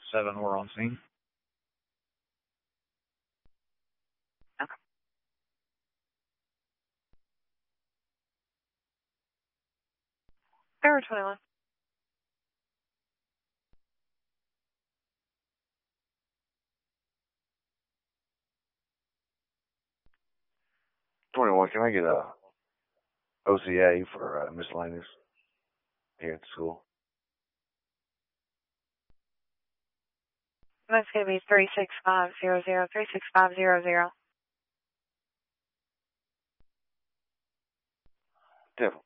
7 were on scene. Okay. Error 21. Can I get a OCA for miscellaneous here at the school? That's going to be 36500, 36500. Devil.